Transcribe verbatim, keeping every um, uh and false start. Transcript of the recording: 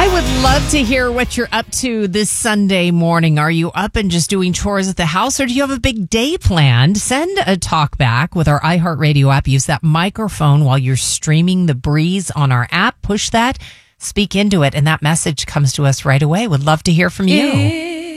would love to hear what you're up to this Sunday morning. Are you up and just doing chores at the house, or do you have a big day planned? Send a talk back with our iHeartRadio app. Use that microphone while you're streaming The Breeze on our app. Push that, speak into it, and that message comes to us right away. Would love to hear from you.